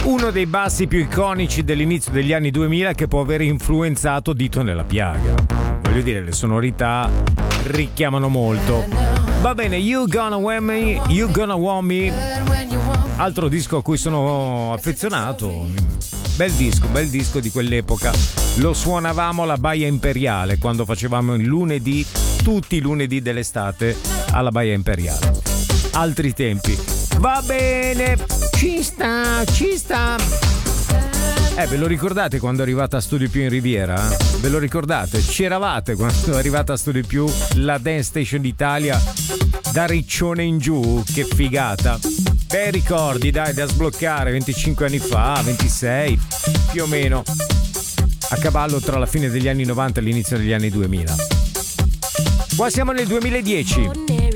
Uno dei bassi più iconici dell'inizio degli anni 2000 che può aver influenzato Dito nella piaga. Voglio dire, le sonorità richiamano molto. Va bene, You Gonna Want Me, altro disco a cui sono affezionato. Bel disco di quell'epoca. Lo suonavamo alla Baia Imperiale quando facevamo il lunedì, tutti i lunedì dell'estate alla Baia Imperiale. Altri tempi. Va bene, ci sta. Ve lo ricordate quando è arrivata a Studio Più in Riviera? Ve lo ricordate? C'eravate quando è arrivata a Studio Più, la Dance Station d'Italia, da Riccione in giù? Che figata! Bei ricordi, dai, da sbloccare 25 anni fa, 26, più o meno, a cavallo tra la fine degli anni 90 e l'inizio degli anni 2000. Qua siamo nel 2010.